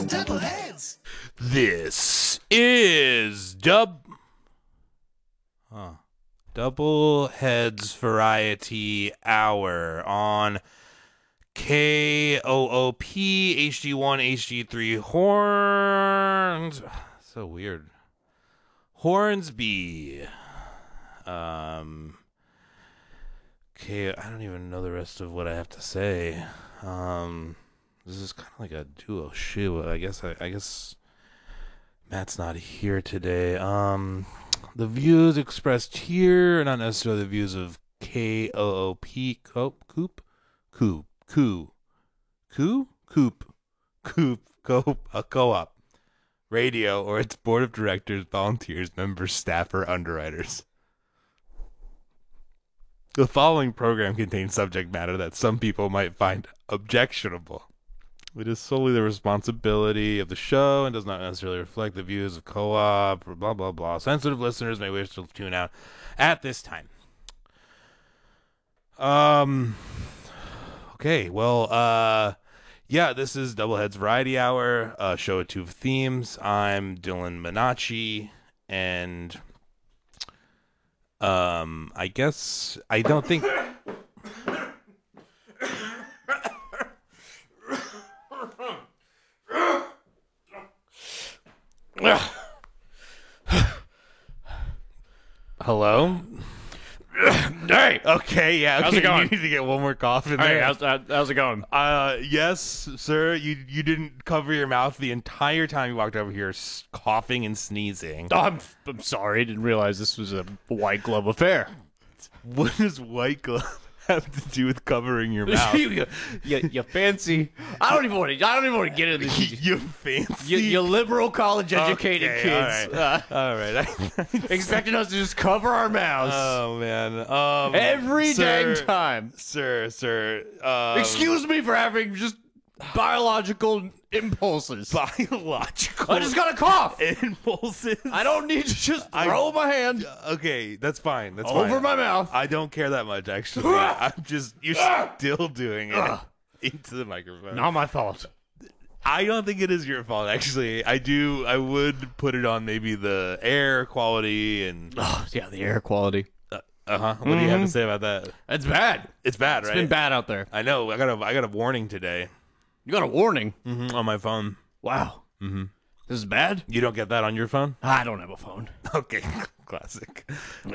Double heads. This is Double Heads Variety Hour on KOOP HD1 HD3 Horns. So weird. Hornsby. Okay, I don't even know the rest of what I have to say. This is kind of like a duo shoe. I guess Matt's not here today. The views expressed here are not necessarily the views of KOOP Co-op Radio or its board of directors, volunteers, members, staff, or underwriters. The following program contains subject matter that some people might find objectionable. It is solely the responsibility of the show and does not necessarily reflect the views of Co-op or blah, blah, blah. Sensitive listeners may wish to tune out at this time. Okay, well, yeah, this is Doubleheads Variety Hour, a show with two themes. I'm Dylan Minacci, and I guess I don't think... Hello? Hey! Okay, yeah. Okay. How's it going? You need to get one more cough in Hey, there. how's it going? Yes, sir. You didn't cover your mouth the entire time you walked over here, coughing and sneezing. Oh, I'm sorry. I didn't realize this was a white glove affair. What does white glove have to do with covering your mouth? you fancy. I don't even want to get into this. You fancy? You liberal college educated Okay, kids. all right. Expecting us to just cover our mouths Oh man. every sir, dang time. Sir. Excuse me for having just biological impulses. Biological I just got a cough. impulses. I don't need to just throw my hand Okay, that's fine. That's over fine. my mouth. I don't care that much, actually. You're still doing it into the microphone. Not my fault. I don't think it is your fault, actually. I would put it on maybe the air quality and... Oh, yeah, the air quality. What do you have to say about that? It's bad. It's bad, right? It's been bad out there. I know. I got a warning today You got a warning. on my phone. Wow. This is bad? You don't get that on your phone? I don't have a phone. Okay, classic.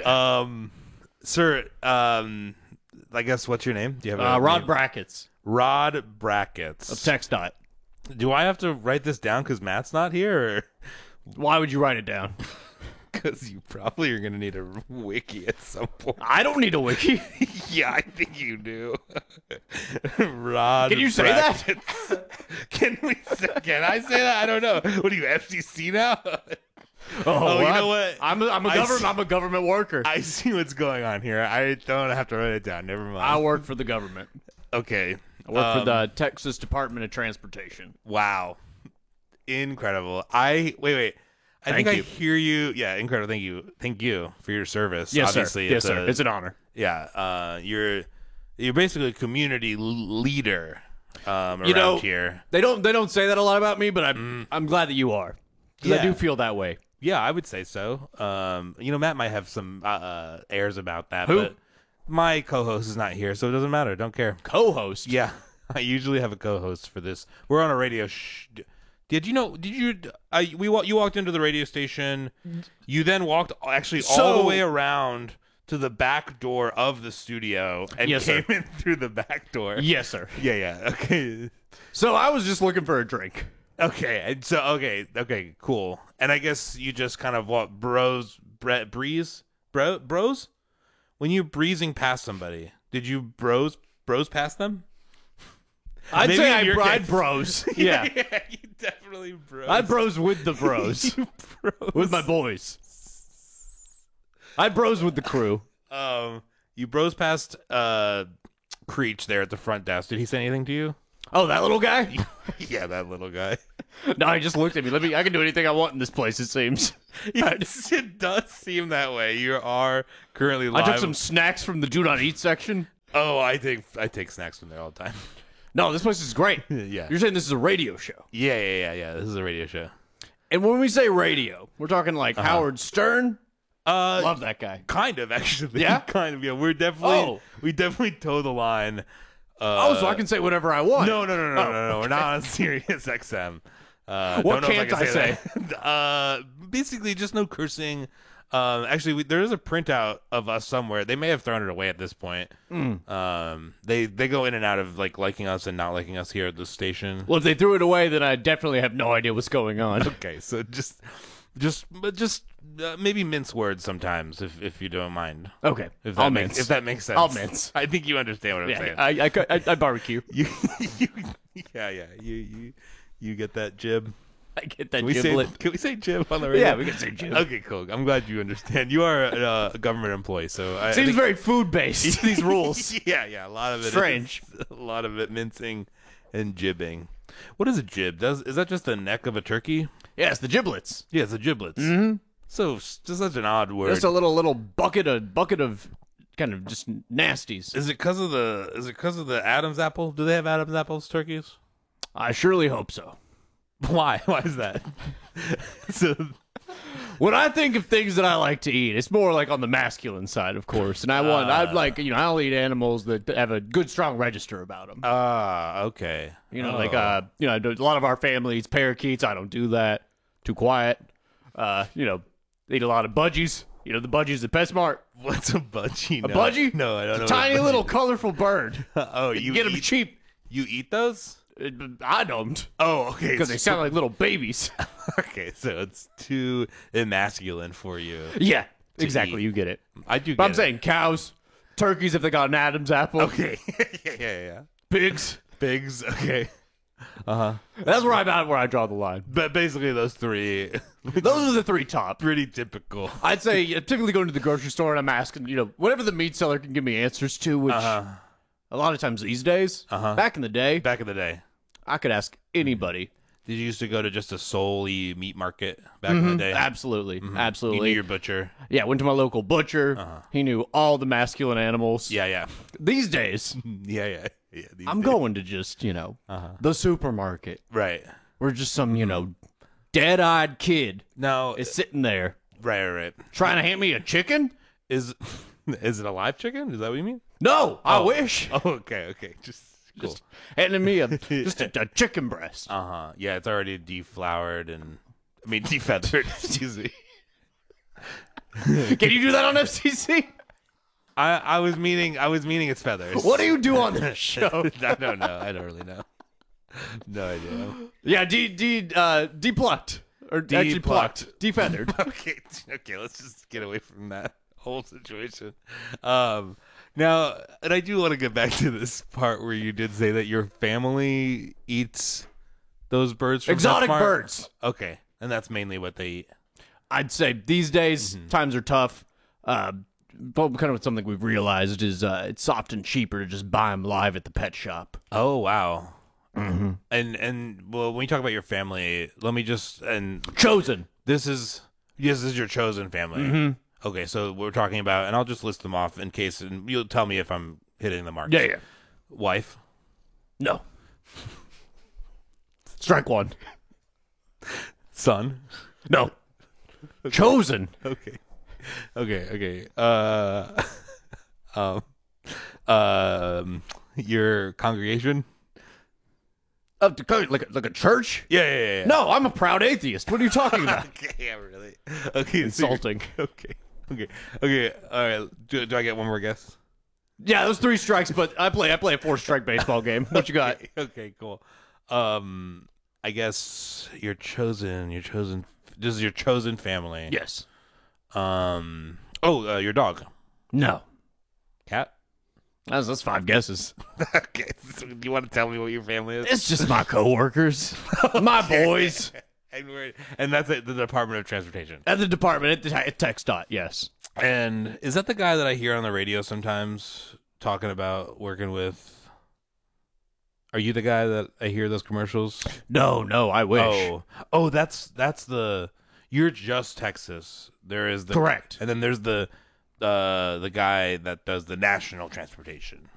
Sir, I guess what's your name? Do you have a Rod name? Brackets Rod Brackets. of TextDot. Do I have to write this down because Matt's not here, or Why would you write it down? because you probably are going to need a wiki at some point? I don't need a wiki. Yeah, I think you do. Rod. Can you say Brackets. Can I say that? I don't know. What are you, FCC now? Oh, you know what? I'm a government worker. I see what's going on here. I don't have to write it down. Never mind. I work for the government. Okay. I work for the Texas Department of Transportation. Wow. Incredible. Wait. I Thank think you. I hear you. Yeah, incredible. Thank you for your service. Yes, Obviously, sir. Yes, sir. It's an honor. Yeah. You're basically a community leader around here. They don't say that a lot about me, but I'm glad that you are. 'Cause I do feel that way. Yeah, I would say so. Matt might have some airs about that. Who? But my co-host is not here, so it doesn't matter. Don't care. Co-host. Yeah, I usually have a co-host for this. We're on a radio. You walked into the radio station. You then walked actually all the way around to the back door of the studio and Yes, came sir. in through the back door. Yes, sir. Yeah. Okay. So I was just looking for a drink. Okay. And so okay, cool. And I guess you just kind of bros? When you breezing past somebody, did you bros past them? I'd Maybe say in your I'd case. bros. Yeah. Yeah, you definitely bros. I bros with the bros. You bros. With my boys. I bros with the crew. You bros past Creech there at the front desk. Did he say anything to you? Oh, that little guy? Yeah, that little guy. No, he just looked at me. I can do anything I want in this place, it seems. It does seem that way. You are currently live. I took some snacks from the do not eat section. Oh, I take snacks from there all the time. No, this place is great. Yeah. You're saying this is a radio show. Yeah. This is a radio show. And when we say radio, we're talking like Howard Stern. Love that guy. Kind of, actually. Yeah? Kind of, yeah. We definitely toe the line. So I can say whatever I want. No. We're not on Sirius XM. What don't know if can't I can say? that. Basically, just no cursing. Actually, there is a printout of us somewhere. They may have thrown it away at this point. They go in and out of like liking us and not liking us here at the station. Well, if they threw it away, then I definitely have no idea what's going on. Okay, so just maybe mince words sometimes, if you don't mind. Okay, If I'll that mince. if that makes sense. I'll mince. I think you understand what I'm Yeah, saying. I barbecue. You, you get that jib. I get that Can we giblet. can we say jib on the radio? Yeah, we can say jib. Okay, cool. I'm glad you understand. You are a government employee, so I Seems think, very food based. These rules. yeah. A lot of it Strange. a lot of it mincing and jibbing. What is a jib? Is that just the neck of a turkey? Yeah, it's the giblets. Yeah, it's the giblets. Mm-hmm. So just such an odd word. Just a little bucket of kind of just nasties. Is it because of the Adam's apple? Do they have Adam's apples turkeys? I surely hope so. Why? Why is that? So When I think of things that I like to eat, it's more like on the masculine side, of course. And I'd like, I'll eat animals that have a good, strong register about them. okay. A lot of our family eats parakeets. I don't do that. Too quiet. Eat a lot of budgies. The budgies at PetSmart. What's a budgie? A budgie? No, I don't know. It's a tiny little colorful bird. You get them cheap. You eat those? I don't. Oh, okay. Because they sound like little babies. Okay, so it's too emasculine for you. Yeah, exactly. eat. You get it. I do. But I'm saying cows, turkeys if they got an Adam's apple. Okay. yeah. Pigs. Pigs. Okay. That's where I draw the line. But basically, those three, Those are the three top. pretty typical. I'd say typically going to the grocery store and I'm asking, whatever the meat seller can give me answers to, which a lot of times these days, back in the day, Back in the day, I could ask anybody. did you used to go to just a solely meat market back in the day? Absolutely. You Absolutely. knew your butcher. Yeah, went to my local butcher. He knew all the masculine animals. Yeah. These days, Yeah. I'm going to just, the supermarket. Right. Where just some, dead-eyed kid Now, is sitting there right. trying to hand me a chicken? Is it a live chicken? Is that what you mean? No, I wish. Oh, okay. Just cool. Just handing me a chicken breast. Yeah, it's already deflowered and defeathered. Excuse me. Can you do that on FCC? I was meaning its feathers. What do you do on this show? I don't know. I don't really know. No idea. Yeah, depulucked. Or actually plucked. Defeathered. Okay. Let's just get away from that whole situation. Now, and I do want to get back to this part where you did say that your family eats those birds from Exotic PetSmart? birds. Okay, and that's mainly what they eat. I'd say these days, times are tough. But kind of something we've realized is it's often cheaper to just buy them live at the pet shop. Oh, wow. Mm-hmm. And well, when you talk about your family, let me just Chosen. this is your chosen family. Mm-hmm. Okay, so we're talking about, and I'll just list them off in case, and you'll tell me if I'm hitting the mark. Yeah. Wife, No. Strike one. son. No. Chosen. Okay. Your congregation. Like a church? Yeah. No, I'm a proud atheist. What are you talking about? Okay, yeah, really. Okay, Insulting. Okay. All right. Do I get one more guess? Yeah, those 3 strikes, but I play a 4-strike baseball game. What you got? Okay, cool. I guess your chosen. This is your chosen family. Yes. Your dog. No. Cat. That's 5 guesses. Okay. So do you want to tell me what your family is? It's just my coworkers, my boys. And that's at the Department of Transportation. At the department, at TxDOT, yes. And is that the guy that I hear on the radio sometimes talking about working with? Are you the guy that I hear those commercials? No, I wish. Oh, that's the. You're just Texas. There is the Correct. and then there's the guy that does the national transportation.